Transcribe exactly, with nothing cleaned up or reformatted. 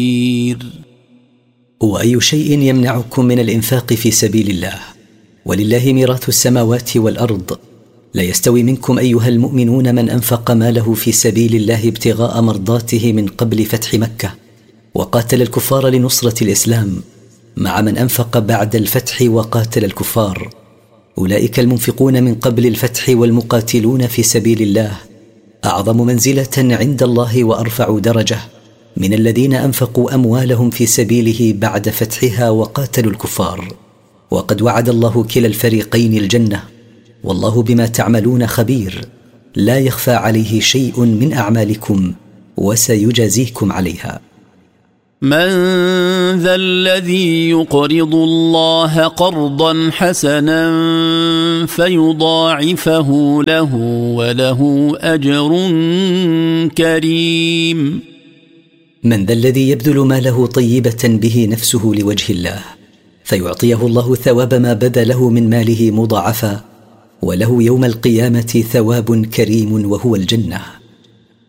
وأي شيء يمنعكم من الإنفاق في سبيل الله؟ ولله ميراث السماوات والأرض. لا يستوي منكم أيها المؤمنون من أنفق ماله في سبيل الله ابتغاء مرضاته من قبل فتح مكة وقاتل الكفار لنصرة الإسلام، مع من أنفق بعد الفتح وقاتل الكفار. أولئك المنفقون من قبل الفتح والمقاتلون في سبيل الله أعظم منزلة عند الله وأرفع درجة من الذين أنفقوا أموالهم في سبيله بعد فتحها وقاتلوا الكفار. وقد وعد الله كلا الفريقين الجنة، والله بما تعملون خبير، لا يخفى عليه شيء من أعمالكم وسيجازيكم عليها. من ذا الذي يقرض الله قرضا حسنا فيضاعفه له وله أجر كريم؟ من ذا الذي يبذل ماله طيبة به نفسه لوجه الله فيعطيه الله ثواب ما بذله من ماله مضاعفا، وله يوم القيامة ثواب كريم وهو الجنة.